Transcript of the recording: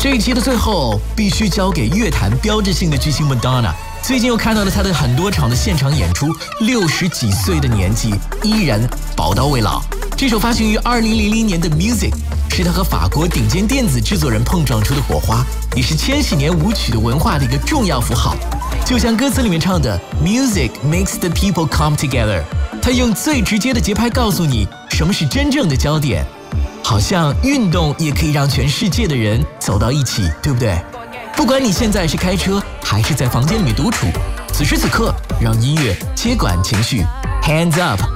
这一期的最后，必须交给乐坛标志性的巨星 Madonna。最近又看到了她的很多场的现场演出，60几岁的年纪依然宝刀未老。这首发行于2000年的 Music 是她和法国顶尖电子制作人碰撞出的火花，也是千禧年舞曲的文化的一个重要符号。就像歌词里面唱的 Music makes the people come together， 它用最直接的节拍告诉你什么是真正的焦点。好像运动也可以让全世界的人走到一起，对不对？不管你现在是开车还是在房间里面独处，此时此刻让音乐接管情绪 ，Hands up，